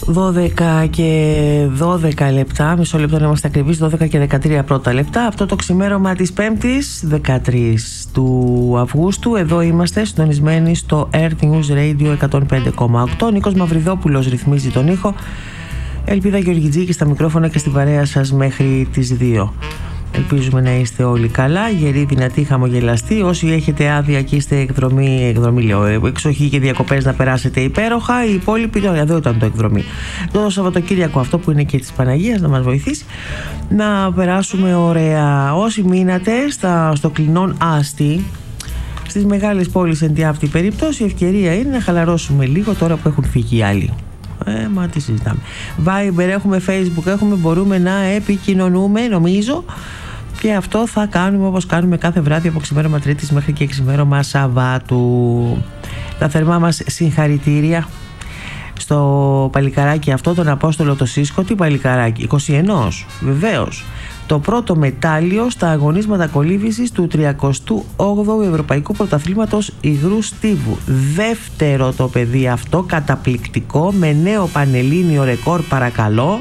12 και 12 λεπτά, μισό λεπτό να είμαστε ακριβείς, 12 και 13 πρώτα λεπτά. Αυτό το ξημέρωμα της 5ης, 13 του Αυγούστου. Εδώ είμαστε συντονισμένοι στο Earth News Radio 105,8. Νίκος Μαυριδόπουλος ρυθμίζει τον ήχο. Ελπίδα Γεωργιτζίκη στα μικρόφωνα και στην παρέα σας μέχρι τις 2. Ελπίζουμε να είστε όλοι καλά, γεροί, δυνατοί, χαμογελαστοί. Όσοι έχετε άδεια και είστε εκδρομή λέω, εξοχή και διακοπές, να περάσετε υπέροχα. Οι υπόλοιποι, εδώ ήταν το εκδρομή. Το Σαββατοκύριακο αυτό που είναι και της Παναγίας να μας βοηθήσει να περάσουμε ωραία. Όσοι μείνατε στο Κλινόν Άστη, στις μεγάλες πόλεις εν τη αυτή περίπτωση, η ευκαιρία είναι να χαλαρώσουμε λίγο τώρα που έχουν φύγει οι άλλοι. Μα τι συζητάμε. Viber έχουμε, Facebook έχουμε, μπορούμε να επικοινωνούμε νομίζω. Και αυτό θα κάνουμε όπως κάνουμε κάθε βράδυ από ξημέρωμα Τρίτης μέχρι και ξημέρωμα Σαββάτου. Τα θερμά μας συγχαρητήρια στο παλικαράκι αυτό, τον Απόστολο το Σίσκο. Τι παλικαράκι, 21 βεβαίως. Το πρώτο μετάλλιο στα αγωνίσματα κολύμβησης του 38ου Ευρωπαϊκού Πρωταθλήματος Υγρού Στίβου. Δεύτερο το παιδί αυτό, καταπληκτικό, με νέο πανελλήνιο ρεκόρ, παρακαλώ.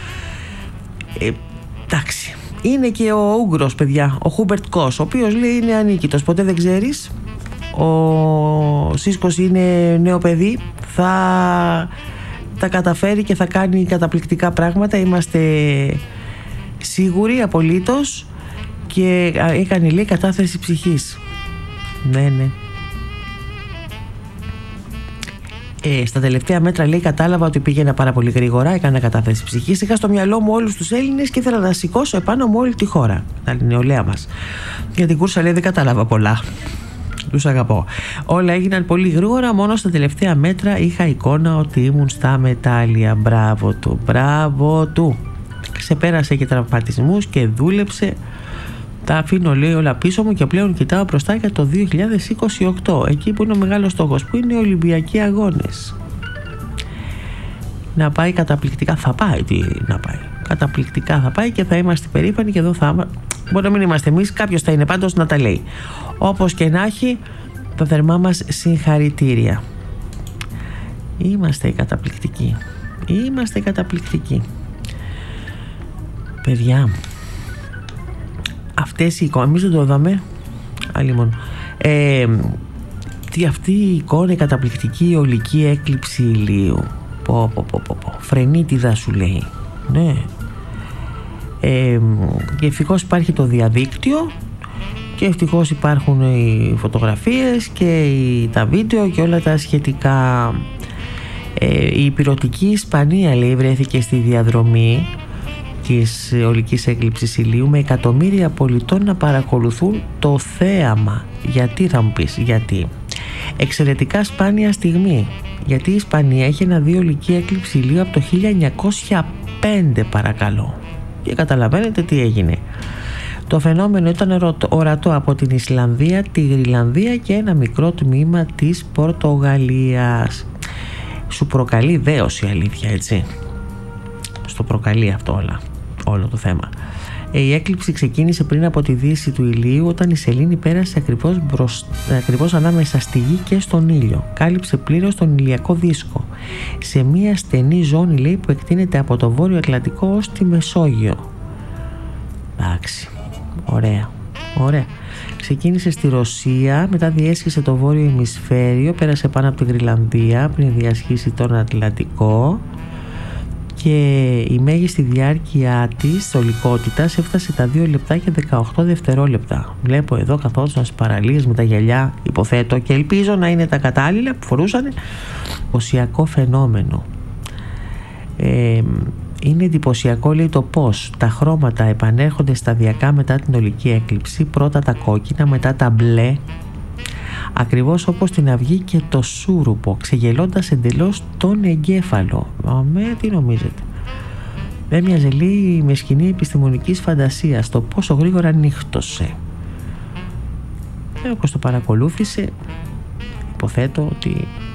Εντάξει. Είναι και ο Ούγγρος, παιδιά, ο Χούμπερτ Κος, ο οποίος λέει είναι ανίκητος, ποτέ δεν ξέρεις. Ο Σίσκος είναι νέο παιδί, θα τα καταφέρει και θα κάνει καταπληκτικά πράγματα, είμαστε σίγουροι απολύτως. Και έκανε, λέει, κατάθεση ψυχής. Ναι. Στα τελευταία μέτρα, λέει, κατάλαβα ότι πήγαινα πάρα πολύ γρήγορα. Έκανα κατάθεση ψυχής. Είχα στο μυαλό μου όλους τους Έλληνες και ήθελα να σηκώσω επάνω μου όλη τη χώρα. Την νεολαία μας. Για την κούρσα, λέει, δεν κατάλαβα πολλά. Τους αγαπώ. Όλα έγιναν πολύ γρήγορα. Μόνο στα τελευταία μέτρα είχα εικόνα ότι ήμουν στα μετάλλια. Μπράβο του. Ξεπέρασε και τραυματισμούς και δούλεψε. Τα αφήνω, λέει, όλα πίσω μου και πλέον κοιτάω μπροστά για το 2028, εκεί που είναι ο μεγάλος στόχος, που είναι οι Ολυμπιακοί Αγώνες. Να πάει καταπληκτικά, θα πάει, καταπληκτικά θα πάει και θα είμαστε περήφανοι και εδώ μπορεί να μην είμαστε εμείς, κάποιος θα είναι πάντως να τα λέει. Όπως και να έχει, τα θερμά μας συγχαρητήρια. Είμαστε καταπληκτικοί. Παιδιά, αυτές οι εικόνες, εμείς δεν το είδαμε, αλλήμον. Αυτή η εικόνα, η καταπληκτική, η ολική έκλειψη ηλίου. Φρενίτιδα σου λέει. Ναι. Και ευτυχώς υπάρχει το διαδίκτυο και ευτυχώς υπάρχουν οι φωτογραφίες και τα βίντεο και όλα τα σχετικά. Η πυρωτική Ισπανία, λέει, βρέθηκε στη διαδρομή της ολικής έκλειψης ηλίου με εκατομμύρια πολιτών να παρακολουθούν το θέαμα. Γιατί, θα μου πεις, γιατί? Εξαιρετικά σπάνια στιγμή. Γιατί η Ισπανία έχει να δει ολική έκλειψη ηλίου από το 1905, παρακαλώ. Και καταλαβαίνετε τι έγινε. Το φαινόμενο ήταν ορατό από την Ισλανδία, τη Γρυλανδία και ένα μικρό τμήμα της Πορτογαλίας. Σου προκαλεί δέωση, αλήθεια, έτσι. Στο προκαλεί αυτό όλο το θέμα. Η έκλειψη ξεκίνησε πριν από τη δύση του ηλίου, όταν η σελήνη πέρασε ακριβώς ανάμεσα στη γη και στον ήλιο. Κάλυψε πλήρως τον ηλιακό δίσκο σε μια στενή ζώνη, λέει, που εκτείνεται από το Βόρειο Ατλαντικό ως τη Μεσόγειο. Εντάξει, ωραία. Ξεκίνησε στη Ρωσία, μετά διέσχισε το βόρειο ημισφαίριο, πέρασε πάνω από τη Γρυλανδία πριν διασχίσει τον Ατλαντικό και η μέγιστη διάρκεια της ολικότητας έφτασε τα 2 λεπτά και 18 δευτερόλεπτα. Βλέπω εδώ καθώς στις παραλίες με τα γυαλιά, υποθέτω, και ελπίζω να είναι τα κατάλληλα που φορούσαν. Οσιακό φαινόμενο. Είναι εντυπωσιακό, λέει, το πως τα χρώματα επανέρχονται σταδιακά μετά την ολική έκλειψη. Πρώτα τα κόκκινα, μετά τα μπλε, ακριβώς όπως την αυγή και το σούρουπο, ξεγελώντας εντελώς τον εγκέφαλο. Τι νομίζετε? Έμοιαζε, λέει, με σκηνή επιστημονικής φαντασίας το πόσο γρήγορα νύχτωσε. Όπως το παρακολούθησε, υποθέτω ότι